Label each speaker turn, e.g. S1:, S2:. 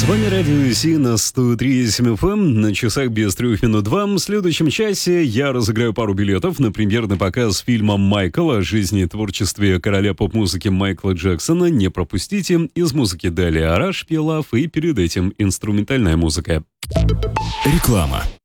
S1: С вами Радио Си на 103.7 FM, на часах без 3 минут 2. В следующем часе я разыграю пару билетов на премьерный показ фильма «Майкл» о жизни и творчестве короля поп-музыки Майкла Джексона. Не пропустите. Из музыки далее Араш, Пилав и перед этим инструментальная музыка.
S2: Реклама.